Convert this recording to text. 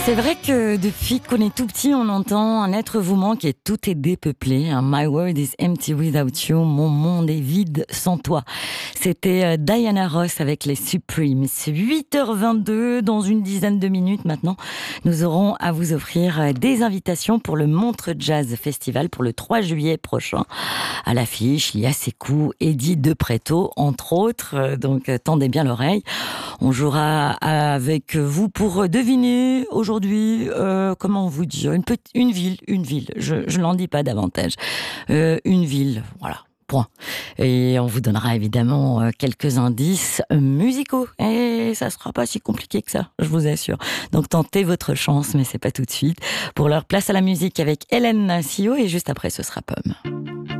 C'est vrai que depuis qu'on est tout petit, on entend un être vous manque et tout est dépeuplé. My world is empty without you. Mon monde est vide sans toi. C'était Diana Ross avec les Supremes. 8h22, dans une dizaine de minutes maintenant, nous aurons à vous offrir des invitations pour le Montreux Jazz Festival pour le 3 juillet prochain. À l'affiche, il y a Sékou, Eddie De Pretto, entre autres. Donc tendez bien l'oreille. On jouera avec vous pour deviner aujourd'hui, comment vous dire, une ville. Je n'en dis pas davantage. Une ville, voilà. Point. Et on vous donnera évidemment quelques indices musicaux. Et ça sera pas si compliqué que ça, je vous assure. Donc tentez votre chance, mais c'est pas tout de suite. Pour leur place à la musique avec Hélène Sio et juste après ce sera Pomme.